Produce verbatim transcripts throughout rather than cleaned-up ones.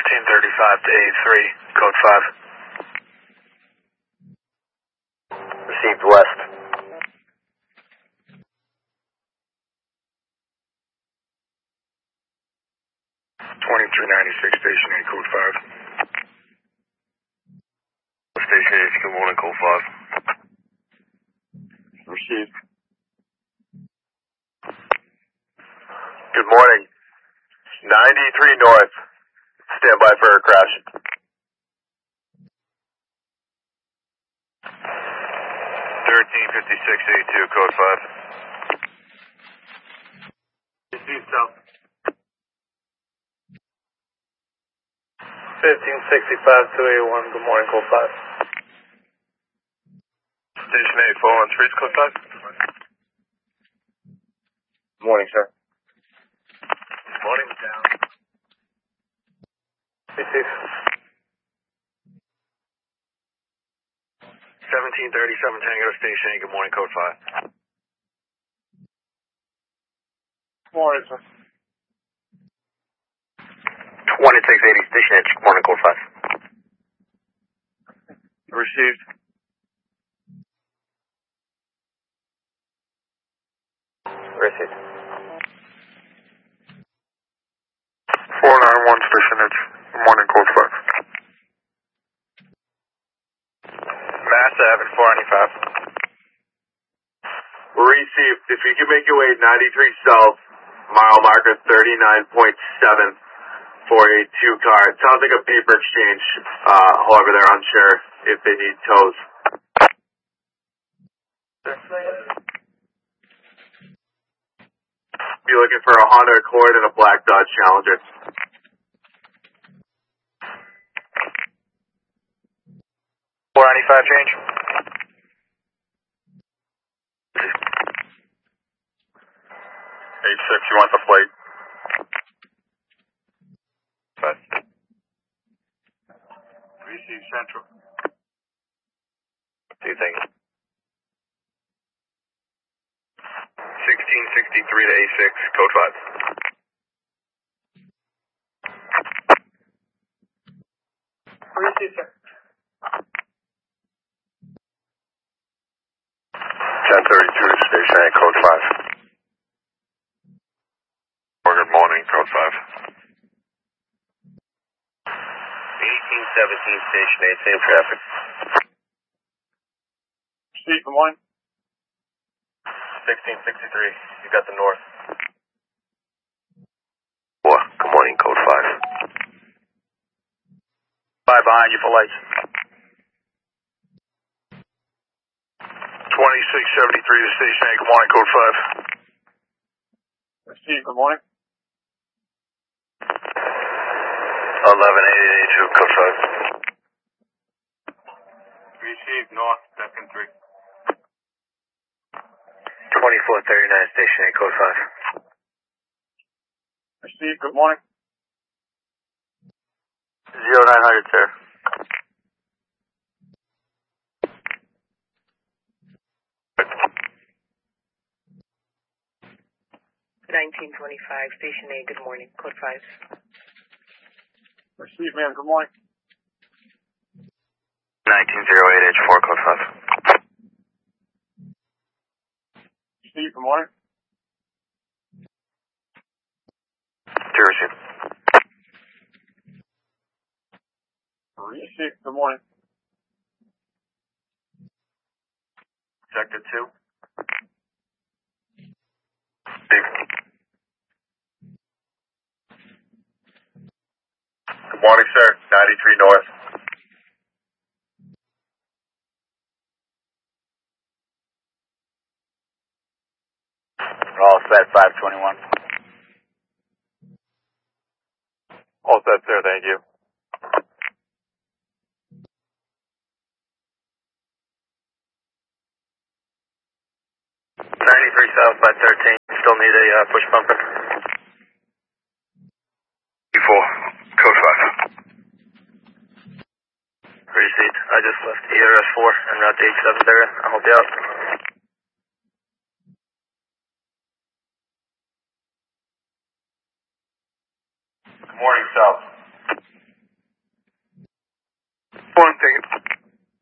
seventeen thirty-five to A three, code five. Received west. twenty-three ninety-six, station eight, code five. Station eight, good morning, code five. Received. Good morning. ninety-three north. Stand by for a crash. thirteen fifty-six eighty-two, code five. Received south. fifteen sixty-five to A one, good morning, code five. Station eight, four on streets, code five. Good morning, sir. Good morning, down. Received. seventeen thirty-seven Tango, station eight, good morning, code five. Good morning, sir. twenty-six eighty, station eight, good morning, code five. Received. Received. four nine one, station eight, good morning, code five. Mass Avenue, four ninety-five. Received. If you can make your way ninety-three south, mile marker thirty-nine point seven for a two car. It sounds like a paper exchange. Uh, however, they're unsure if they need tows. Be looking for a Honda Accord and a black Dodge Challenger. four ninety-five change. Eight six, you want the plate? Five. Receive central. Two things. sixteen sixty-three to A six, code five. Receive, sir. ten thirty-two, station eight, code five. Good morning, code five. eighteen seventeen, station eight, same traffic. Steve, good morning. sixteen sixty-three, you got the north. What? Good morning, code five. Five behind you for lights. twenty-six seventy-three to station eight, good morning, code five. Steve, good morning. eleven eighty eighty-two, code five. Receive north, second three. twenty-four thirty-nine, station eight, code five. Steve, good morning. zero nine hundred, sir. nineteen twenty-five, station eight, good morning, code five. Steve, ma'am, good morning. nineteen oh eight H four, code five. Steve, good morning. Receive. Receive, good morning. Sector two. Steve. Good morning, sir. ninety-three north. All set, five twenty-one. All set, sir. Thank you. ninety-three south by thirteen. Still need a uh, push bumper. four, code five. Received. I just left E R S four and route to H seven area. I'll help you out. Good morning, south. take it.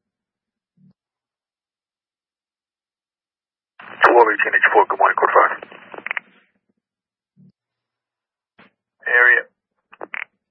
twelve eighteen H four, good morning, code five.